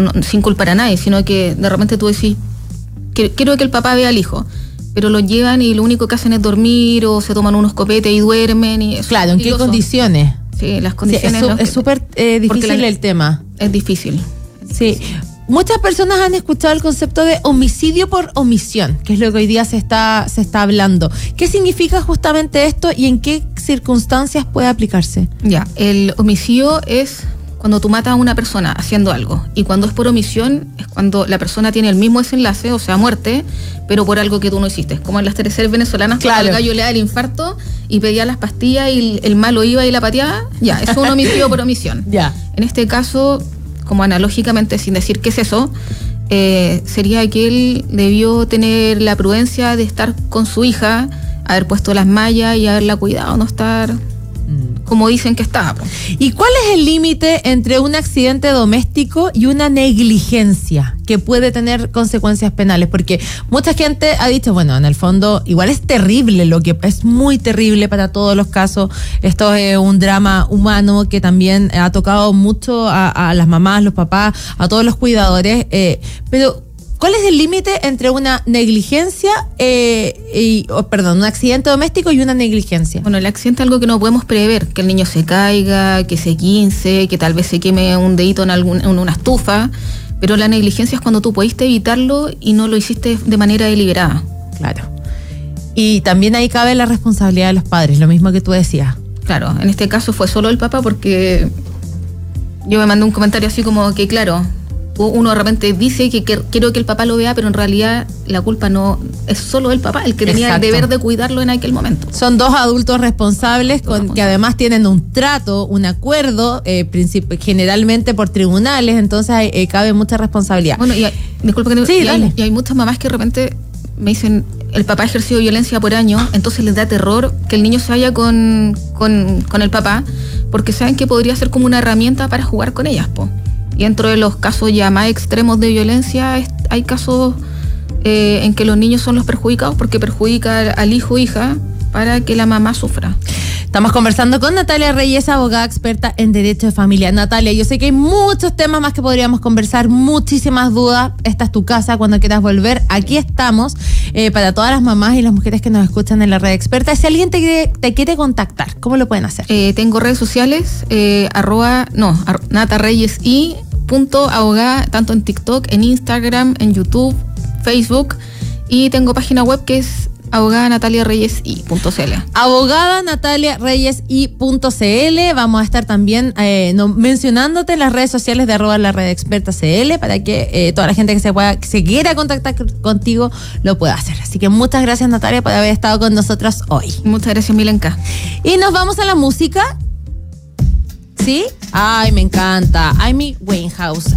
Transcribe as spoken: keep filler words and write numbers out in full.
no, sin culpar a nadie, sino que de repente tú decís, que, quiero que el papá vea al hijo, pero lo llevan y lo único que hacen es dormir o se toman unos copetes y duermen. Y eso claro, ¿en qué condiciones? Sí, las condiciones. Sí, es súper eh, difícil la, el tema. Es difícil. Es sí. difícil. Muchas personas han escuchado el concepto de homicidio por omisión, que es lo que hoy día se está, se está hablando. ¿Qué significa justamente esto y en qué circunstancias puede aplicarse? Ya, el homicidio es cuando tú matas a una persona haciendo algo, y cuando es por omisión es cuando la persona tiene el mismo desenlace, o sea, muerte, pero por algo que tú no hiciste. Como en las teleseries venezolanas, claro, cuando el gallo le da el infarto y pedía las pastillas y el malo iba y la pateaba, ya, es un homicidio por omisión. Ya. En este caso, como analógicamente, sin decir qué es eso, eh, sería que él debió tener la prudencia de estar con su hija, haber puesto las mallas y haberla cuidado, no estar como dicen que estaba. ¿Y cuál es el límite entre un accidente doméstico y una negligencia que puede tener consecuencias penales? Porque mucha gente ha dicho, bueno, en el fondo igual es terrible, lo que es muy terrible para todos los casos. Esto es un drama humano que también ha tocado mucho a, a las mamás, los papás, a todos los cuidadores, eh, pero ¿cuál es el límite entre una negligencia, eh, y, oh, perdón, un accidente doméstico y una negligencia? Bueno, el accidente es algo que no podemos prever, que el niño se caiga, que se quince, que tal vez se queme un dedito en, algún, en una estufa, pero la negligencia es cuando tú pudiste evitarlo y no lo hiciste de manera deliberada. Claro. Y también ahí cabe la responsabilidad de los padres, lo mismo que tú decías. Claro, en este caso fue solo el papá, porque yo me mandé un comentario así como que, claro, uno de repente dice que, que quiero que el papá lo vea, pero en realidad la culpa no es solo el papá, el que tenía Exacto. el deber de cuidarlo en aquel momento. Son dos adultos responsables con, responsables. que además tienen un trato, un acuerdo, eh, generalmente por tribunales, entonces eh, cabe mucha responsabilidad. Bueno, y hay, disculpa que te sí, y dale. Hay, y hay muchas mamás que de repente me dicen, el papá ha ejercido violencia por años, entonces les da terror que el niño se vaya con, con, con el papá, porque saben que podría ser como una herramienta para jugar con ellas, po. Y dentro de los casos ya más extremos de violencia, hay casos eh, en que los niños son los perjudicados porque perjudica al hijo o hija para que la mamá sufra. Estamos conversando con Natalia Reyes, abogada experta en Derecho de Familia. Natalia, yo sé que hay muchos temas más que podríamos conversar, muchísimas dudas. Esta es tu casa, cuando quieras volver, aquí estamos, eh, para todas las mamás y las mujeres que nos escuchan en la red experta. Si alguien te, te quiere contactar, ¿cómo lo pueden hacer? Eh, tengo redes sociales, eh, arroba, no, ar, Nata Reyes y punto abogada, tanto en TikTok, en Instagram, en YouTube, Facebook, y tengo página web que es abogada natalia reyes i punto c l. abogada natalia reyes i punto c l. Vamos a estar también eh, no, mencionándote en las redes sociales de arroba la red experta cl para que eh, toda la gente que se pueda, que se quiera contactar contigo lo pueda hacer. Así que muchas gracias, Natalia, por haber estado con nosotros hoy. Muchas gracias, Milenka. Y nos vamos a la música. ¿Sí? Ay, me encanta. Amy Winehouse.